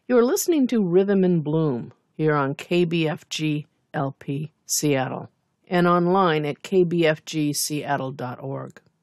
You're listening to Rhythm in Bloom here on KBFG LP Seattle and online at kbfgseattle.org.